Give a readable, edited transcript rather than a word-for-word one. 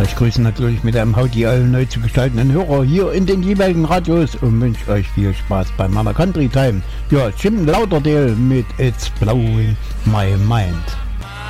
Ich grüße natürlich mit einem Hauti alle neu zu gestaltenden Hörer hier in den jeweiligen Radios und wünsche euch viel Spaß bei meiner Country Time. Ja, Jim Lauderdale mit It's Blowing My Mind.